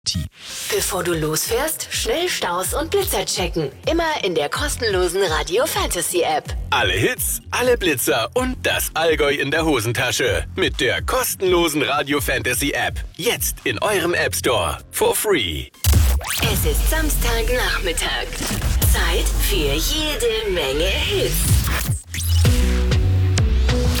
Bevor du losfährst, schnell Staus und Blitzer checken. Immer in der kostenlosen Radio Fantasy App. Alle Hits, alle Blitzer und das Allgäu in der Hosentasche. Mit der kostenlosen Radio Fantasy App. Jetzt in eurem App Store. For free. Es ist Samstagnachmittag. Zeit für jede Menge Hits.